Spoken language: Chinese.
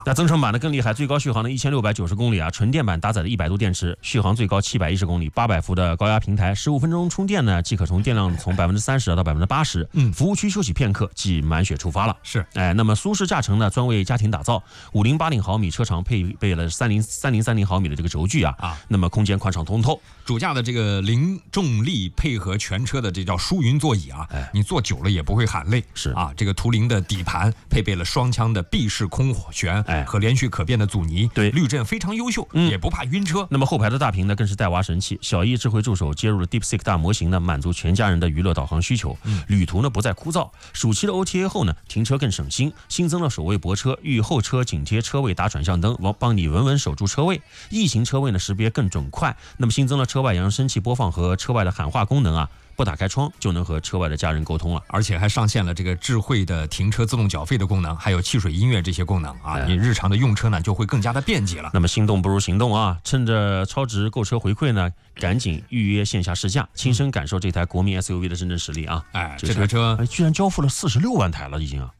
那增程版的更厉害，最高续航的1690公里啊，纯电版搭载的100度电池，续航最高710公里，800伏的高压平台，15分钟充电呢，即可从电量从30%到80%。服务区休息片刻，即满血出发了。 是， 那么舒适驾乘呢，专为家庭打造，5080毫米车长配备了3030毫米的这个轴距啊，那么空间宽敞通透。 主驾的这个零重力配合全车的这叫舒云座椅啊，你坐久了也不会喊累。 是啊，这个途凌的底盘配备了双腔的闭式空悬，和连续可变的阻尼， 对， 滤震非常优秀，也不怕晕车。 那么后排的大屏呢，更是带娃神器，小艺智慧助手接入了 DeepSeek 大模型呢，满足全家人的娱乐导航需求。旅途呢不再枯燥。暑期的 OTA 后呢，停车更省心，新增了守卫泊车，遇后车紧贴车位打转向灯，帮你稳稳守住车位。异形车位呢识别更准快。那么新增了车外扬声器播放和车外的喊话功能啊。不打开窗就能和车外的家人沟通了， 而且还上线了这个智慧的停车自动缴费的功能，还有汽水音乐这些功能啊，你日常的用车呢就会更加的便捷了。 那么心动不如行动啊！趁着超值购车回馈呢，赶紧预约线下试驾，亲身感受这台国民 SUV 的真正实力啊！ 这台车居然交付了46万台了，已经啊！